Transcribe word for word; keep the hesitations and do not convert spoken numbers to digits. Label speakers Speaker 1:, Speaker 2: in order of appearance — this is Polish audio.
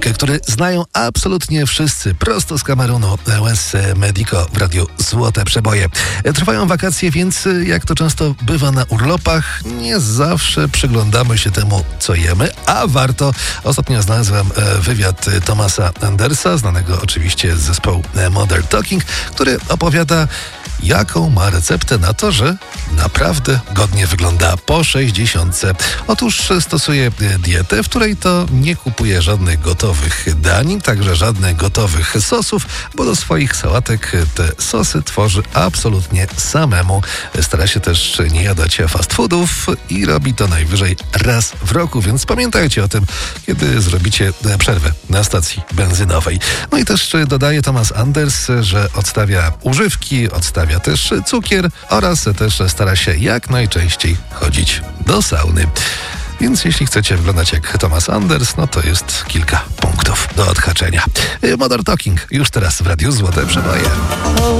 Speaker 1: Talking, który znają absolutnie wszyscy. Prosto z Kamerunu, Wes Medico w radiu Złote Przeboje. Trwają wakacje, więc jak to często bywa na urlopach, nie zawsze przyglądamy się temu, co jemy, a warto. Ostatnio znalazłem wywiad Thomasa Andersa, znanego oczywiście z zespołu Modern Talking, który opowiada, jaką ma receptę na to, że naprawdę godnie wygląda po sześćdziesiątce. Otóż stosuje dietę, w której to nie kupuje żadnych gotowych dań, także żadnych gotowych sosów, bo do swoich sałatek te sosy tworzy absolutnie samemu. Stara się też nie jadać fast foodów i robi to najwyżej raz w roku, więc pamiętajcie o tym, kiedy zrobicie przerwę na stacji benzynowej. No i też dodaje Thomas Anders, że odstawia używki, odstawia też cukier oraz też stara się jak najczęściej chodzić do sauny. Więc jeśli chcecie wyglądać jak Thomas Anders, no to jest kilka punktów do odhaczenia. Modern Talking już teraz w Radiu Złote Przeboje.